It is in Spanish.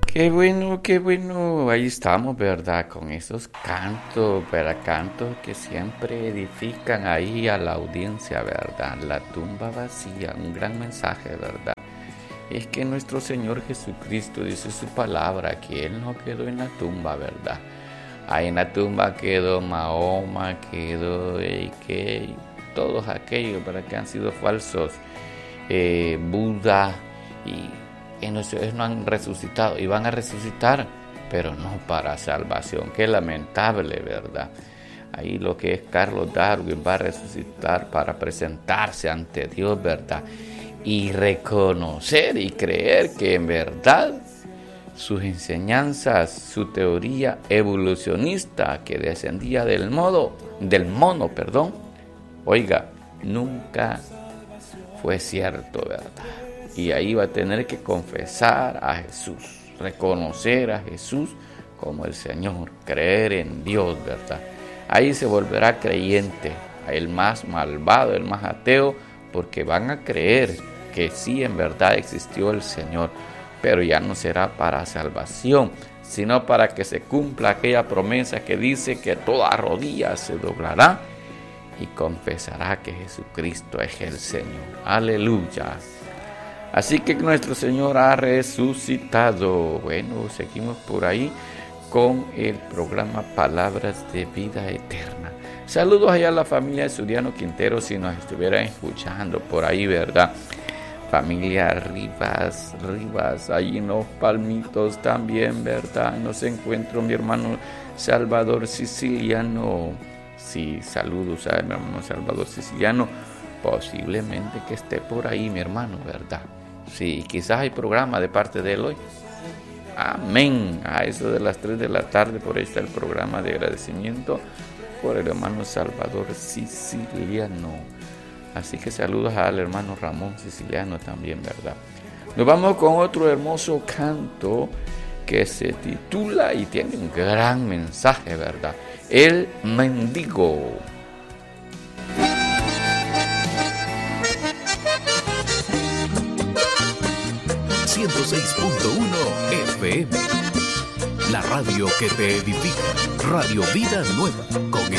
Qué bueno, ahí estamos, ¿verdad? Con esos cantos, ¿verdad? Cantos que siempre edifican ahí a la audiencia, ¿verdad? La tumba vacía, un gran mensaje, ¿verdad? Es que nuestro Señor Jesucristo dice su palabra, que Él no quedó en la tumba, ¿verdad? Ahí en la tumba quedó Mahoma, quedó todos aquellos, ¿verdad? Que han sido falsos, Buda, y ellos no han resucitado y van a resucitar, pero no para salvación. Qué lamentable, ¿verdad? Ahí lo que es Carlos Darwin va a resucitar para presentarse ante Dios, ¿verdad? Y reconocer y creer que en verdad sus enseñanzas, su teoría evolucionista que descendía del mono, oiga, nunca fue cierto, ¿verdad? Y ahí va a tener que confesar a Jesús, reconocer a Jesús como el Señor, creer en Dios, ¿verdad? Ahí se volverá creyente, el más malvado, el más ateo, porque van a creer que sí, en verdad existió el Señor, pero ya no será para salvación, sino para que se cumpla aquella promesa que dice que toda rodilla se doblará y confesará que Jesucristo es el Señor. Aleluya. Así que nuestro Señor ha resucitado. Bueno, seguimos por ahí con el programa Palabras de Vida Eterna. Saludos allá a la familia de Suriano Quintero, si nos estuvieran escuchando por ahí, ¿verdad? Familia Rivas, ahí en Los Palmitos también, ¿verdad? Nos encuentro mi hermano Salvador Siciliano. Sí, saludos a mi hermano Salvador Siciliano. Posiblemente que esté por ahí, mi hermano, ¿verdad? Sí, quizás hay programa de parte de él hoy. Amén. A eso de las 3 de la tarde, por ahí está el programa de agradecimiento por el hermano Salvador Siciliano. Así que saludos al hermano Ramón Siciliano también, ¿verdad? Nos vamos con otro hermoso canto que se titula y tiene un gran mensaje, ¿verdad? El mendigo. 106.1 FM. La radio que te edifica. Radio Vida Nueva con